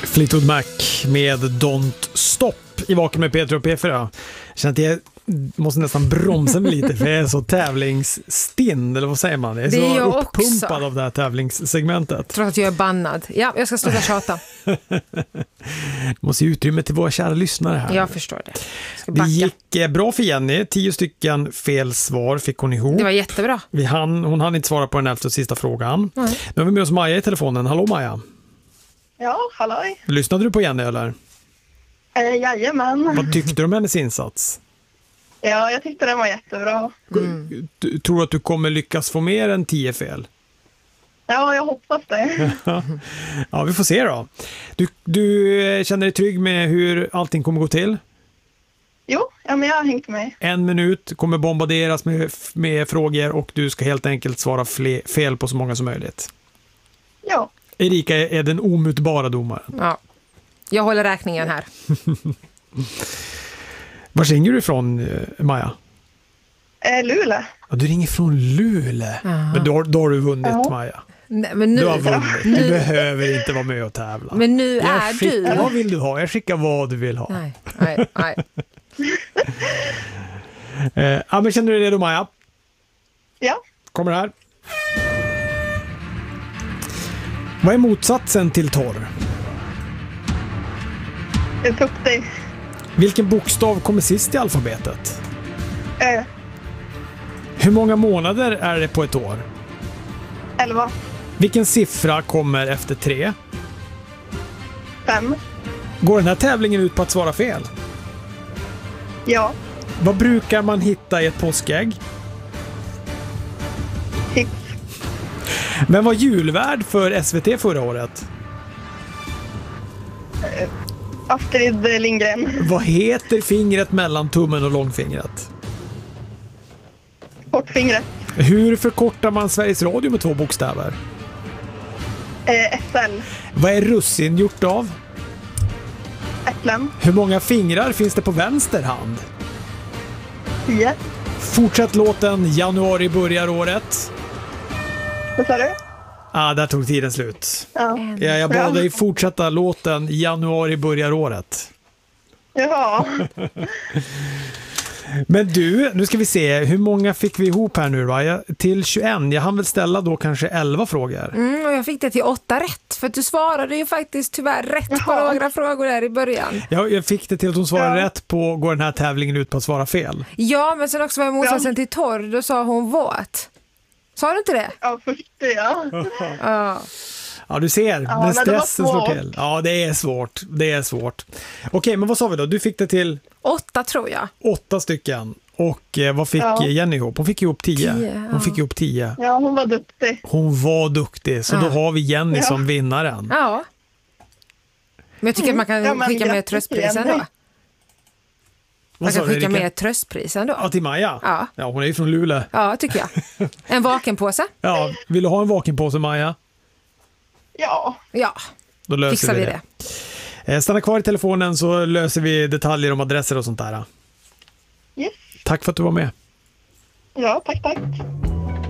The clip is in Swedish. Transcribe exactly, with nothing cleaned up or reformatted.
Fleetwood Mac med Don't Stop i Vaken med Peter och P fyra. Jag känner att jag måste nästan bromsa mig lite för jag är så tävlingsstinn, eller vad säger man? Jag är, det är så jag uppumpad också. Av det här tävlingssegmentet. Jag tror att jag är bannad. Ja, jag ska sluta tjata. Det måste ju utrymme till våra kära lyssnare här. Jag förstår det. Jag Det gick eh, bra för Jenny. Tio stycken fel svar fick hon ihop. Det var jättebra. Vi hann, hon hann inte svara på den elfte och sista frågan. Nej. Nu har vi med oss Maja i telefonen. Hallå Maja. Ja, halloj. Lyssnade du på Jenny eller? Eh, jajamän. Vad tyckte du om hennes insats? Ja, jag tyckte den var jättebra. Mm. Du, tror du att du kommer lyckas få mer än tio fel? Ja, jag hoppas det. Ja, vi får se då. Du, du känner dig trygg med hur allting kommer gå till? Jo, ja, men jag har hängt med. En minut kommer bombarderas med, med frågor och du ska helt enkelt svara fle, fel på så många som möjligt. Ja. Erika är, är den omutbara domaren. Ja. Jag håller räkningen här. Var ringer du ifrån, Maja? Eh, Luleå. Ja, du ringer från Luleå. Aha. Men då, har- då har du vunnit, Ja. Maja. Nej, men nu, Du har vunnit. Nu- Du behöver inte vara med och tävla. men nu Jag är skickar, du... vad vill du ha? Jag skickar vad du vill ha. Nej, nej, nej. Eh, ja, men känner du dig redo, Maja? Ja. Kommer här. Vad är motsatsen till torr? Jag tog dig. Vilken bokstav kommer sist i alfabetet? Eh, Hur många månader är det på ett år? elva. Vilken siffra kommer efter tre? Fem. Går den här tävlingen ut på att svara fel? Ja. Vad brukar man hitta i ett påskägg? Tips. Vem var julvärd för S V T förra året? Astrid Lindgren. Vad heter fingret mellan tummen och långfingret? Kortfingret. Hur förkortar man Sveriges Radio med två bokstäver? Eh, S L. Vad är russin gjort av? Äpplen. Hur många fingrar finns det på vänster hand? Tio. Fortsätt låten Januari börjar året. Vad sa du? Ah, där tog tiden slut. Ja. Ja, jag Bra. bad dig fortsätta låten Januari börjar året. Ja. Men du, nu ska vi se, hur många fick vi ihop här nu då? Jag, till tjugoett, jag hann väl ställa då kanske elva frågor. Mm, och jag fick det till åtta rätt. För att du svarade ju faktiskt tyvärr rätt på Jaha. några frågor där i början. Jag, jag fick det till att hon svarade Ja. rätt på, går den här tävlingen ut på att svara fel? Ja, men sen också var jag motsatsen Ja. till torr. Då sa hon våt. Sa du inte det? Ja, först ja. Ja. Ja, du ser, Ja, när men det var stressen slår svårt. till. Ja, det är svårt. Det är svårt. Okej, men vad sa vi då? Du fick det till Åtta tror jag. åtta stycken. Och eh, vad fick Ja. Jenny ihop? Hon fick ihop tio. Tio, Hon ja. fick ihop tio. Ja, hon var duktig. Hon var duktig, så Ja. då har vi Jenny Ja. som vinnaren. Ja. Men jag tycker att man kan Ja, men skicka med grattis, tröstprisen Jenny. då. Vad Man sa kan du, skicka Erika? med tröstprisen då. Ja, till Maja? Ja. Ja, hon är ju från Luleå. Ja, tycker jag. En vakenpåse? Ja, vill du ha en vakenpåse, Maja? Ja. Ja, Då löser fixar vi vi det. det. Eh, Stanna kvar i telefonen så löser vi detaljer om adresser och sånt där. Yes. Tack för att du var med. Ja, tack, tack.